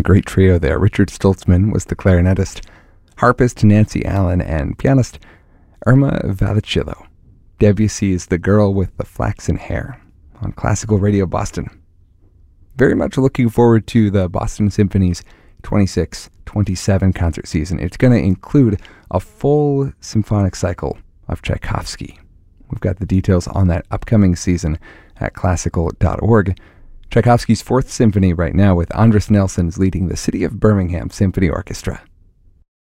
great trio there. Richard Stoltzman was the clarinetist, harpist Nancy Allen, and pianist Irma Vallicillo. Debussy's The Girl with the Flaxen Hair on Classical Radio Boston. Very much looking forward to the Boston Symphony's 26-27 concert season. It's going to include a full symphonic cycle of Tchaikovsky. We've got the details on that upcoming season at classical.org. Tchaikovsky's Fourth Symphony right now with Andris Nelsons leading the City of Birmingham Symphony Orchestra.